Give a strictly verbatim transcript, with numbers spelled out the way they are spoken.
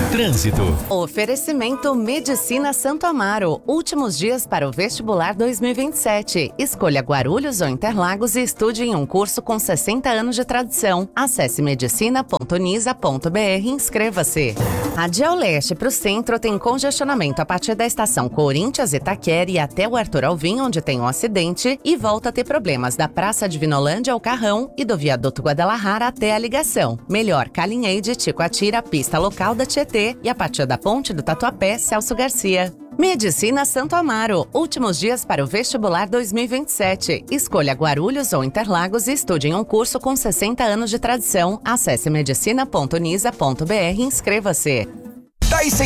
Trânsito. Oferecimento Medicina Santo Amaro. Últimos dias para o vestibular dois mil e vinte e sete. Escolha Guarulhos ou Interlagos e estude em um curso com sessenta anos de tradição. Acesse medicina ponto nisa ponto br e inscreva-se. A Dial Leste para o centro tem congestionamento a partir da estação Corinthians Itaquera e até o Arthur Alvim, onde tem um acidente, e volta a ter problemas da Praça de Vinolândia ao Carrão e do Viaduto Guadalajara até a ligação. Melhor Calinheide, Ticoatira, pista local da Tietê e a partir da ponte do Tatuapé, Celso Garcia. Medicina Santo Amaro. Últimos dias para o vestibular dois mil e vinte e sete. Escolha Guarulhos ou Interlagos e estude em um curso com sessenta anos de tradição. Acesse medicina ponto nisa ponto br e inscreva-se. Tyson